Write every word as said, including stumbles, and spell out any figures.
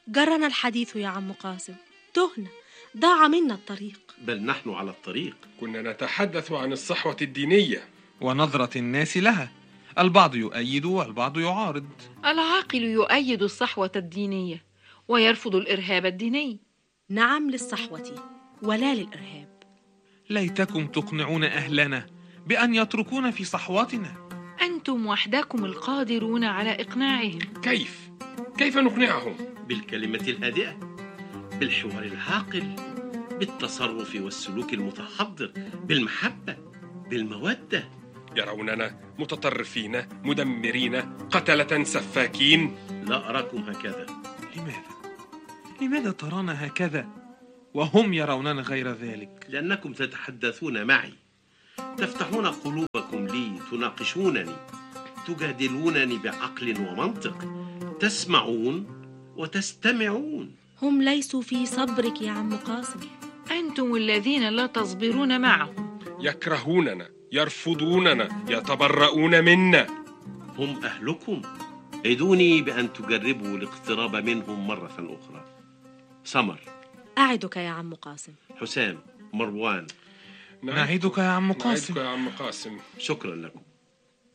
جرنا الحديث يا عم قاسم، تهنا، ضاع منا الطريق. بل نحن على الطريق. كنا نتحدث عن الصحوة الدينية ونظرة الناس لها، البعض يؤيد والبعض يعارض. العاقل يؤيد الصحوة الدينية ويرفض الإرهاب الديني. نعم للصحوة ولا للإرهاب. ليتكم تقنعون أهلنا بأن يتركون في صحوتنا. أنتم وحدكم القادرون على إقناعهم. كيف؟ كيف نقنعهم؟ بالكلمة الهادئة، بالحوار العاقل، بالتصرف والسلوك المتحضر، بالمحبة، بالمودة. يروننا متطرفين، مدمرين، قتلة، سفاكين. لا أراكم هكذا. لماذا؟ لماذا ترانا هكذا وهم يروننا غير ذلك؟ لأنكم تتحدثون معي، تفتحون قلوبكم لي، تناقشونني، تجادلونني بعقل ومنطق، تسمعون وتستمعون. هم ليسوا في صبرك يا عم قاسم. أنتم الذين لا تصبرون معهم. يكرهوننا، يرفضوننا، يتبرؤون منا. هم أهلكم، عدوني بأن تجربوا الاقتراب منهم مرة أخرى. سمر، أعدك يا عم قاسم. حسام، مروان، نعدك يا عم قاسم. نعدك يا عم قاسم. شكرا لكم.